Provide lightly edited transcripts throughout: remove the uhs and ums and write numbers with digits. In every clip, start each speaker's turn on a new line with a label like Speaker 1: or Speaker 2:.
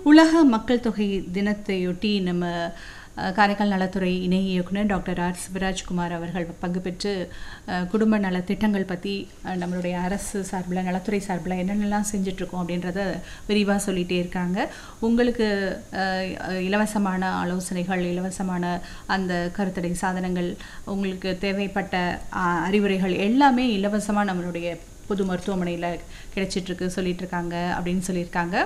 Speaker 1: உலக மக்கள் தொகை தினத்தையொட்டி நம்ம காரைக்கால் நலத்துறை இணை இயக்குனர் டாக்டர் ஆர் சிவராஜ்குமார் அவர்கள் பங்கு பெற்று குடும்ப நல திட்டங்கள் பற்றி நம்மளுடைய அரசு சார்பில் நலத்துறை சார்பில் என்னென்னலாம் செஞ்சிட்ருக்கோம் அப்படின்றத விரிவாக சொல்லிகிட்டே இருக்காங்க. உங்களுக்கு இலவசமான ஆலோசனைகள், இலவசமான அந்த கருத்தடை சாதனங்கள், உங்களுக்கு தேவைப்பட்ட அறிவுரைகள் எல்லாமே இலவசமாக நம்மளுடைய பொது மருத்துவமனையில் கிடைச்சிட்ருக்கு சொல்லிகிட்ருக்காங்க அப்படின்னு சொல்லியிருக்காங்க.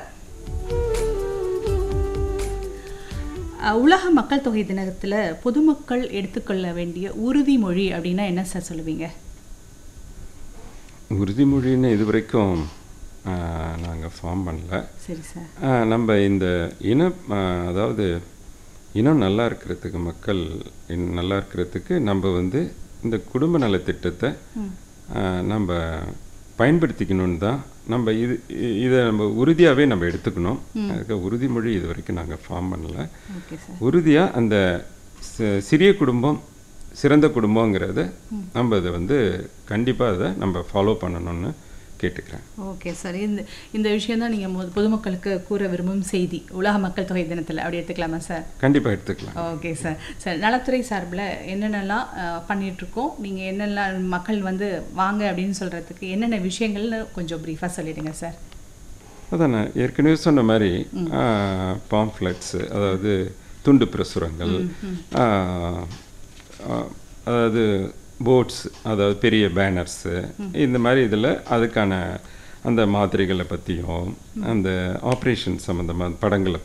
Speaker 1: உலக மக்கள் தொகை தினத்தில் பொதுமக்கள் எடுத்துக்கொள்ள வேண்டிய உறுதிமொழி அப்படின்னா என்ன சார் சொல்லுவீங்க?
Speaker 2: உறுதிமொழின்னு இது வரைக்கும் நாங்கள் ஃபார்ம் பண்ணல.
Speaker 1: சரி சார்.
Speaker 2: நம்ம இந்த அதாவது இனம் நல்லா இருக்கிறதுக்கு, மக்கள் நல்லா இருக்கிறதுக்கு நம்ம இந்த குடும்ப நலத்திட்டத்தை நம்ம பயன்படுத்திக்கணும்னு தான் நம்ம இதை நம்ம உறுதியாகவே நம்ம எடுத்துக்கணும். அதுக்கு உறுதிமொழி இது வரைக்கும் நாங்கள் ஃபார்ம் பண்ணலை. உறுதியாக அந்த சிறிய குடும்பம் சிறந்த குடும்பங்கிறத நம்ம அதை கண்டிப்பாக அதை நம்ம ஃபாலோ பண்ணணும்னு கேட்டுக்கிறேன்.
Speaker 1: Okay sir. இந்த விஷயம் தான் நீங்கள் பொதுமக்களுக்கு கூற விரும்பும் செய்தி உலக மக்கள் தொகை தினத்தில், அப்படி எடுத்துக்கலாமா சார்?
Speaker 2: கண்டிப்பாக எடுத்துக்கலாம்.
Speaker 1: Okay sir. சார், நலத்துறை சார்பில் என்னென்னலாம் பண்ணிகிட்ருக்கோம், நீங்கள் என்னெல்லாம் மக்கள் வாங்க அப்படின்னு சொல்கிறதுக்கு என்னென்ன விஷயங்கள்னு கொஞ்சம் ப்ரீஃபாக சொல்லிடுங்க சார்.
Speaker 2: அதான் நான் ஏற்கனவே சொன்ன மாதிரி பாம்ஃப்ளெட்ஸு, அதாவது துண்டு பிரசுரங்கள், அதாவது போர்ட்ஸ், அதாவது பெரிய பேனர்ஸு, இந்த மாதிரி இதில் அதுக்கான அந்த மாதிரிகளை பற்றியும் அந்த ஆப்ரேஷன் சம்மந்தமாக படங்களை